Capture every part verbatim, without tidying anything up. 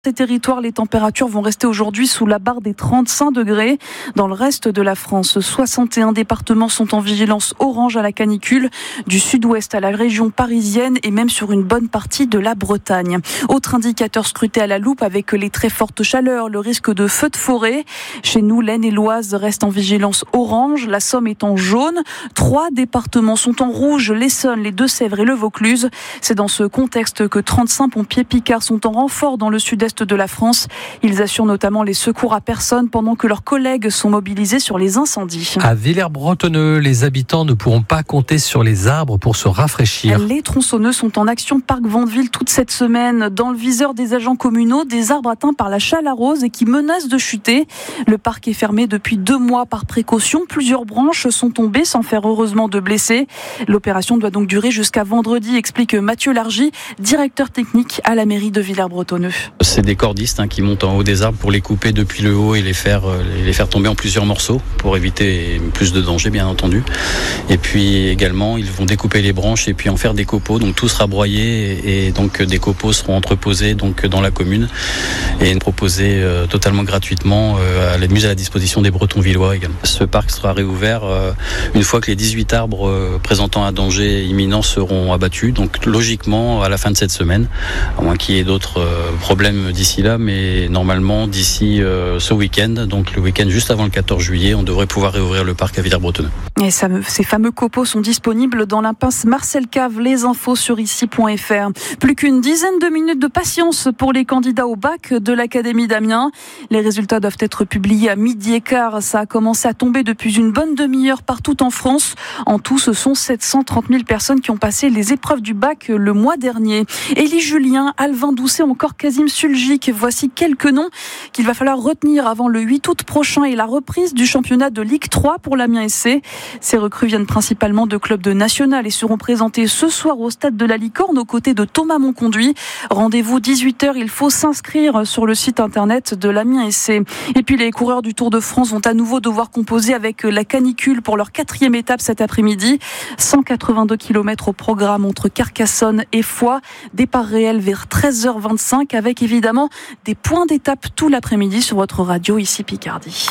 Ces territoires, les températures vont rester aujourd'hui sous la barre des trente-cinq degrés. Dans le reste de la France, soixante et un départements sont en vigilance orange à la canicule, du sud-ouest à la région parisienne et même sur une bonne partie de la Bretagne. Autre indicateur scruté à la loupe avec les très fortes chaleurs, le risque de feux de forêt. Chez nous, l'Aisne et l'Oise restent en vigilance orange, la Somme est en jaune. Trois départements sont en rouge, l'Essonne, les Deux-Sèvres et le Vaucluse. C'est dans ce contexte que trente-cinq pompiers picards sont en renfort dans le sud-est de la France. Ils assurent notamment les secours à personne pendant que leurs collègues sont mobilisés sur les incendies. À Villers-Bretonneux, les habitants ne pourront pas compter sur les arbres pour se rafraîchir. Les tronçonneux sont en action parc Vandeville toute cette semaine. Dans le viseur des agents communaux, des arbres atteints par la chalarose et qui menacent de chuter. Le parc est fermé depuis deux mois par précaution. Plusieurs branches sont tombées sans faire heureusement de blessés. L'opération doit donc durer jusqu'à vendredi, explique Mathieu Largy, directeur technique à la mairie de Villers-Bretonneux. C'est des cordistes hein, qui montent en haut des arbres pour les couper depuis le haut et les faire, euh, les faire tomber en plusieurs morceaux pour éviter plus de danger bien entendu. Et puis également ils vont découper les branches et puis en faire des copeaux, donc tout sera broyé et, et donc des copeaux seront entreposés donc dans la commune et proposés euh, totalement gratuitement euh, à la mise à la disposition des Bretons-Villois également. Ce parc sera réouvert euh, une fois que les dix-huit arbres euh, présentant un danger imminent seront abattus, donc logiquement à la fin de cette semaine, à moins qu'il y ait d'autres euh, problèmes d'ici là, mais normalement d'ici euh, ce week-end, donc le week-end juste avant le quatorze juillet, on devrait pouvoir réouvrir le parc à Villers-Bretonneux. Et ça, ces fameux copeaux sont disponibles dans l'impasse Marcel Cave. Les infos sur ici point f r. Plus qu'une dizaine de minutes de patience pour les candidats au bac de l'Académie d'Amiens. Les résultats doivent être publiés à midi et quart. Ça a commencé à tomber depuis une bonne demi-heure partout en France. En tout, ce sont sept cent trente mille personnes qui ont passé les épreuves du bac le mois dernier. Élie Julien, Alvin Doucet, encore Kazim Suljic. Voici quelques noms qu'il va falloir retenir avant le huit août prochain et la reprise du championnat de Ligue trois pour l'Amiens S C. Ces recrues viennent principalement de clubs de national et seront présentées ce soir au stade de la Licorne aux côtés de Thomas Monconduit. Rendez-vous dix-huit heures, il faut s'inscrire sur le site internet de l'Amiens S C. Et puis les coureurs du Tour de France vont à nouveau devoir composer avec la canicule pour leur quatrième étape cet après-midi. cent quatre-vingt-deux kilomètres au programme entre Carcassonne et Foix. Départ réel vers treize heures vingt-cinq avec évidemment des points d'étape tout l'après-midi sur votre radio ici Picardie.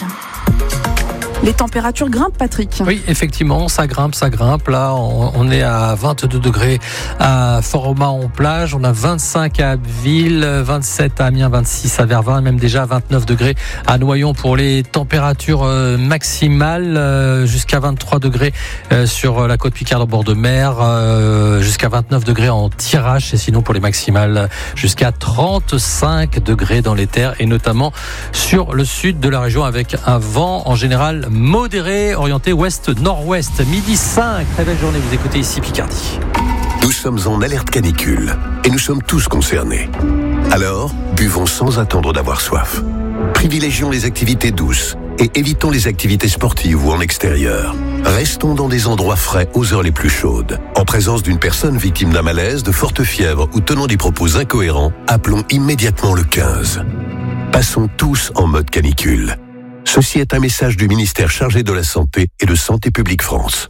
Les températures grimpent, Patrick. Oui, effectivement, ça grimpe, ça grimpe. Là, on, on est à vingt-deux degrés à Fort-Romain-en-Plage. On a vingt-cinq à Abbeville, vingt-sept à Amiens, vingt-six à Vervins, même déjà vingt-neuf degrés à Noyon pour les températures euh, maximales. Euh, jusqu'à vingt-trois degrés euh, sur la côte Picarde au bord de mer. Euh, jusqu'à vingt-neuf degrés en Tirage. Et sinon, pour les maximales, jusqu'à trente-cinq degrés dans les terres. Et notamment sur le sud de la région avec un vent en général modéré, orienté ouest-nord-ouest. Midi cinq, très belle journée, vous écoutez ici Picardie. Nous sommes en alerte canicule et nous sommes tous concernés. Alors, buvons sans attendre d'avoir soif. Privilégions les activités douces et évitons les activités sportives ou en extérieur. Restons dans des endroits frais aux heures les plus chaudes. En présence d'une personne victime d'un malaise, de forte fièvre ou tenant des propos incohérents, appelons immédiatement le quinze. Passons tous en mode canicule. Ceci est un message du ministère chargé de la Santé et de Santé publique France.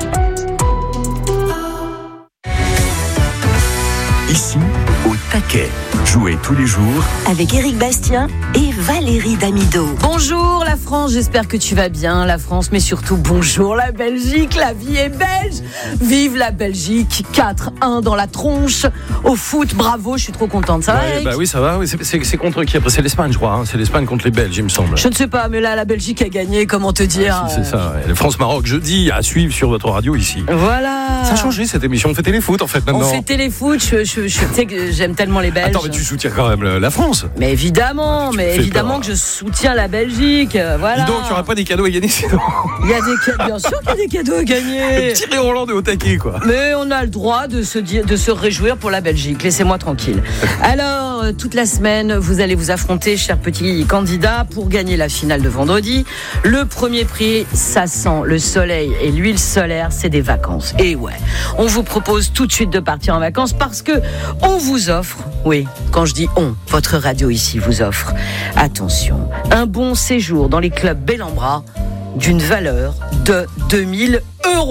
Ici, au taquet. Jouez tous les jours avec Éric Bastien et Valérie Damido. Bonjour la France, j'espère que tu vas bien la France, mais surtout bonjour la Belgique, la vie est belge. Vive la Belgique, quatre un dans la tronche. Au foot, bravo, je suis trop contente. Ça va, ouais, Eric ? Bah oui, ça va. Oui, c'est, c'est, c'est contre qui après ? C'est l'Espagne, je crois. Hein. C'est l'Espagne contre les Belges, il me semble. Je ne sais pas, mais là la Belgique a gagné, comment te dire ? Ah, si, c'est ça. Ouais. France-Maroc jeudi à suivre sur votre radio ici. Voilà. Ça a changé cette émission. On fait téléfoot en fait maintenant. On fait téléfoot. Je, je, je, je sais que j'aime tellement les Belges. Attends, mais tu soutiens quand même la France. Mais évidemment, ah, mais évidemment que je soutiens la Belgique. Voilà. Dis donc, il n'y aura pas des cadeaux à gagner sinon. Il y a des cadeaux, bien sûr qu'il y a des cadeaux à gagner. Thierry Roland de au taquet, quoi. Mais on a le droit de se dire, de se réjouir pour la Belgique. Laissez-moi tranquille. Alors, toute la semaine, vous allez vous affronter, chers petits candidats, pour gagner la finale de vendredi. Le premier prix, ça sent le soleil et l'huile solaire, c'est des vacances. Et ouais, on vous propose tout de suite de partir en vacances parce que on vous offre, oui, quand je dis on, votre radio ici vous offre, attention, un bon séjour dans les clubs Bellambra d'une valeur de deux mille euros. Combien ?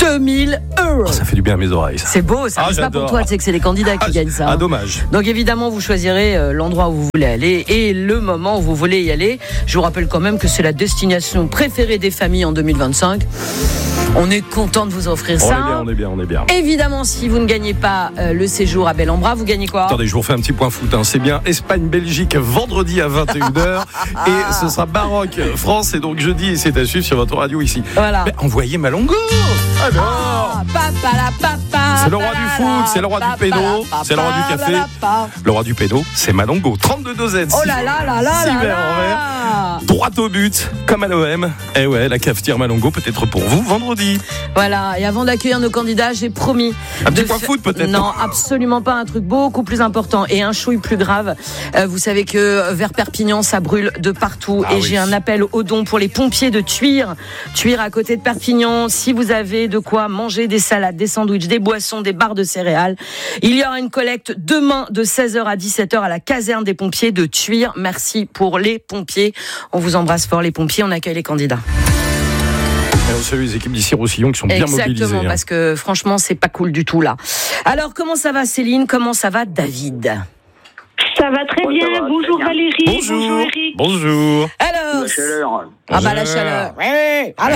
deux mille euros. Oh, ça fait du bien à mes oreilles, ça. C'est beau, ça. Ah, c'est pas j'adore. pour toi, tu sais que c'est les candidats qui Ah, gagnent ça. Ah, hein. dommage. Donc évidemment, vous choisirez euh, l'endroit où vous voulez aller et le moment où vous voulez y aller. Je vous rappelle quand même que c'est la destination préférée des familles en deux mille vingt-cinq. On est content de vous offrir On ça. est bien, on est bien, on est bien. Évidemment, si vous ne gagnez pas euh, le séjour à Bel-en-Bras, vous gagnez quoi? Attendez, je vous refais un petit point foot. Hein. C'est bien Espagne-Belgique vendredi à vingt et une heures. Ah. Et ce sera Maroc-France. Et donc jeudi, et c'est à suivre sur votre radio ici. Voilà. Mais envoyez Malongo. Alors, Ah, papa la papa. c'est le roi du foot, c'est le roi du pédo, c'est le roi du café. Le roi du pédo, c'est Malongo. trente-deux deux Z. Oh là là là là six là verres en verre. là. Droit au but, comme à l'O M. Eh ouais, la cafetière Malongo peut-être pour vous vendredi. Voilà, et avant d'accueillir nos candidats, j'ai promis. Un petit de point fa- foot, peut-être. Non, absolument pas, un truc beaucoup plus important et un chouille plus grave. Euh, vous savez que vers Perpignan, ça brûle de partout. Ah et oui. j'ai un appel aux dons pour les pompiers de Tuire. Tuire à côté de Perpignan. Si vous avez de quoi manger des salades, des sandwichs, des boissons, des barres de céréales, il y aura une collecte demain de seize heures à dix-sept heures à la caserne des pompiers de Tuire. Merci pour les pompiers. On vous embrasse fort les pompiers, on accueille les candidats. Et on salue les équipes d'ici Roussillon qui sont bien mobilisées. Exactement, hein. parce que franchement, c'est pas cool du tout là. Alors, comment ça va Céline? Comment ça va David? Ça va très Ouais, bien. ça va, Bonjour très bien. Valérie. Bonjour. Eric. Bonjour. Alors, La chaleur. ah bah la chaleur. Ouais. Alors,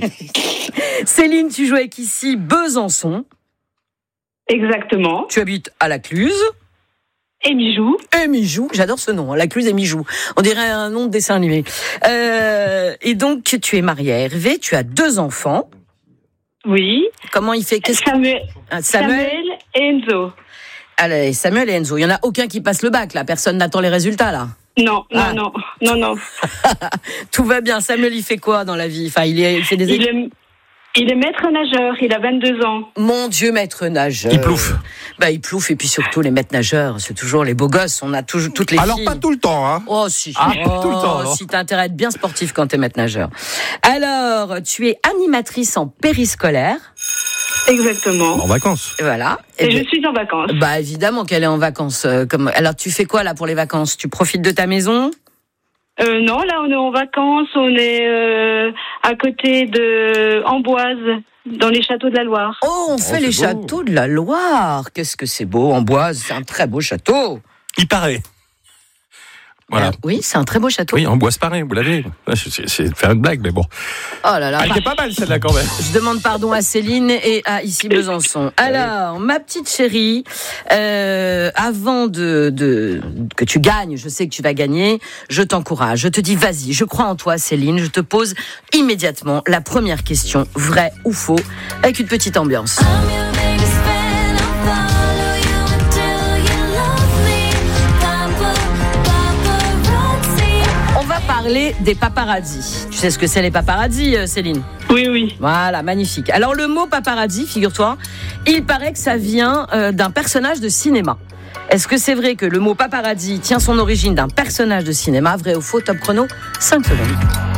Céline, tu joues avec ici Besançon. Exactement. Tu habites à la Cluse. Et Mijou. Et Mijou, j'adore ce nom, hein, la Cluse et Mijou. On dirait un nom de dessin animé. Euh, et donc, tu es mariée à Hervé, tu as deux enfants. Oui. Comment il fait? Qu'est-ce que... Samuel, Ah, Samuel. Samuel et Enzo. Allez, Samuel et Enzo. Il y en a aucun qui passe le bac, là. Personne n'attend les résultats, là. Non, non, Ah. non, non, non. Tout va bien. Samuel, il fait quoi dans la vie? Enfin, il, est, il fait des Il est, il est maître nageur. Il a vingt-deux ans. Mon Dieu, maître nageur. Il plouffe. Bah, il plouffe. Et puis surtout, les maîtres nageurs, c'est toujours les beaux gosses. On a toujours toutes les Alors filles. pas tout le temps, hein. Oh, si. Ah, oh, tout le temps, alors. si t'as intérêt à être bien sportif quand t'es maître nageur. Alors, tu es animatrice en périscolaire. Exactement. En vacances. Voilà. Et, Et je ben- suis en vacances. Bah, évidemment qu'elle est en vacances. euh, Comme... Alors, tu fais quoi, là, pour les vacances? Tu profites de ta maison? Euh, non, là, on est en vacances. On est euh, à côté de Amboise, dans les châteaux de la Loire. Oh, on fait c'est les beau. châteaux de la Loire. Qu'est-ce que c'est beau, Amboise. C'est un très beau château. Il paraît. Voilà. Euh, oui, c'est un très beau château. Oui, en bois pareil, vous l'avez. C'est, c'est faire une blague, mais bon. Oh là là. Elle était pas mal celle-là quand même. Je demande pardon à Céline et à ici Besançon. Alors, ma petite chérie, euh, avant de, de que tu gagnes, je sais que tu vas gagner, je t'encourage, je te dis vas-y, je crois en toi Céline, je te pose immédiatement la première question, vrai ou faux, avec une petite ambiance. On va parler des paparazzis. Tu sais ce que c'est les paparazzis, euh, Céline? Oui, oui. Voilà, magnifique. Alors le mot paparazzi, figure-toi, il paraît que ça vient euh, d'un personnage de cinéma. Est-ce que c'est vrai que le mot paparazzi tient son origine d'un personnage de cinéma? Vrai ou faux? Top chrono, cinq secondes.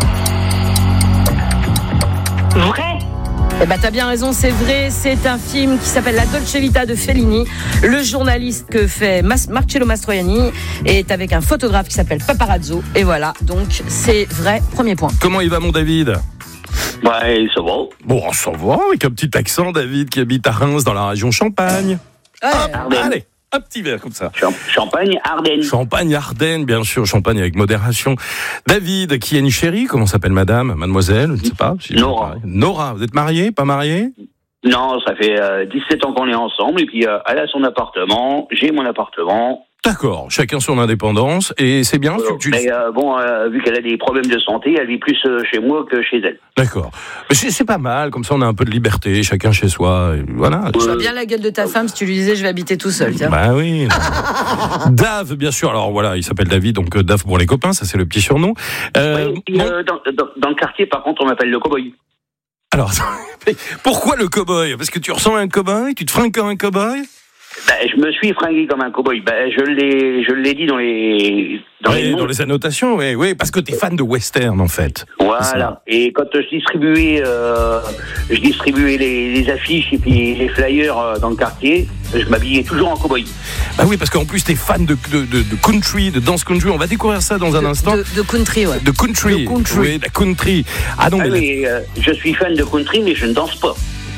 Vrai. Eh ben, t'as bien raison, c'est vrai. C'est un film qui s'appelle La Dolce Vita de Fellini. Le journaliste que fait Mas- Marcello Mastroianni est avec un photographe qui s'appelle Paparazzo. Et voilà, donc c'est vrai. Premier point. Comment il va mon David? Ouais, ça va. Bon, ça va, avec un petit accent, David qui habite à Reims dans la région Champagne. Ouais. Ardennes. Allez, un petit verre comme ça. Champ- Champagne, Ardennes. Champagne, Ardennes, bien sûr, Champagne avec modération. David, qui a une chérie, comment s'appelle madame? Mademoiselle, je ne sais pas. Si je Nora. sais pas. Nora, vous êtes mariés, pas mariés? Non, ça fait euh, dix-sept ans qu'on est ensemble. Et puis, euh, elle a son appartement, j'ai mon appartement. D'accord, chacun son indépendance, et c'est bien. Voilà. tu- tu- Mais euh, bon, euh, vu qu'elle a des problèmes de santé, elle vit plus euh, chez moi que chez elle. D'accord. Mais c'est, c'est pas mal, comme ça on a un peu de liberté, chacun chez soi, et voilà. Je vois bien la gueule de ta femme si tu lui disais je vais habiter tout seul. Tiens. Bah oui. Dave, bien sûr. Alors voilà, il s'appelle David, donc euh, Dave pour les copains, ça c'est le petit surnom. Euh, Oui, et puis, bon, euh, dans, dans, dans le quartier, par contre, on m'appelle le cow-boy. Alors, mais pourquoi le cow-boy? Parce que tu ressembles à un cow-boy, tu te fringues comme un cow-boy? Ben, je me suis fringué comme un cow-boy. Ben, je l'ai, je l'ai dit dans les, dans Oui, les, dans noms. les annotations, oui, oui, parce que t'es fan de western en fait. Voilà. Et quand je distribuais, euh, je distribuais les, les affiches et puis les flyers euh, dans le quartier, je m'habillais toujours en cow-boy. Bah oui, parce qu'en plus t'es fan de, de, de, de country, de dance country. On va découvrir ça dans un De, instant. de, de country, ouais. De country. De country. Oui, de la country. Ah non, Ah mais oui, euh, je suis fan de country, mais je ne danse pas.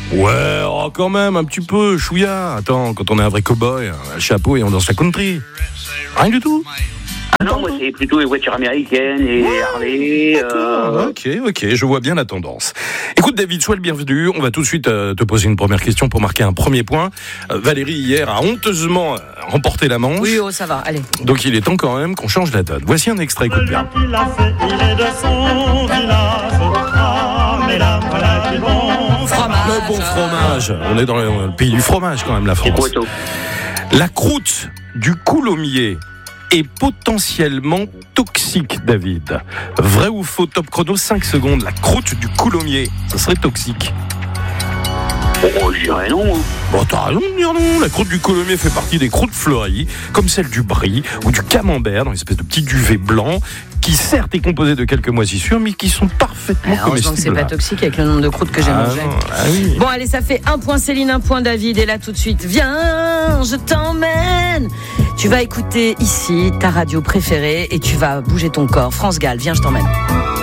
Ouais, oh, quand même, un petit peu, chouïa. Attends, quand on est un vrai cow-boy, un chapeau et on danse la country. Rien du tout. Ah non, moi c'est plutôt les voitures américaines et ouais, Harley. Euh... Ok, ok, je vois bien la tendance. Écoute David, sois le bienvenu. On va tout de suite euh, te poser une première question pour marquer un premier point. Euh, Valérie hier a honteusement euh, remporté la manche. Oui, oh ça va, allez. Donc il est temps quand même qu'on change la donne. Voici un extrait, écoute bien. Il est de son village. Ah, mesdames, voilà du bon fromage. Le bon fromage. On est dans le pays du fromage quand même, la France. La croûte du coulommier est potentiellement toxique, David. Vrai ou faux? Top chrono, cinq secondes. La croûte du coulommier, ça serait toxique. Oh, je dirais non. Hein. Bon, t'as raison de dire non. La croûte du coulommier fait partie des croûtes fleuries, comme celle du brie ou du camembert, dans une espèce de petit duvet blanc, qui certes est composé de quelques moisissures, mais qui sont parfaitement Alors, comestibles. Que c'est pas toxique avec le nombre de croûtes que j'ai ah mangé. Ah oui. Bon, allez, ça fait un point Céline, un point David. Et là, tout de suite, viens, je t'emmène. Tu vas écouter ici ta radio préférée et tu vas bouger ton corps. France Gall, viens, je t'emmène.